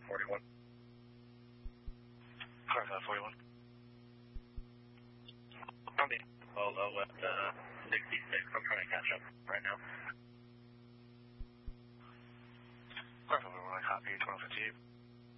41. Car 541. On the low at 66. I'm trying to catch up right now. Car 541, copy, 1258.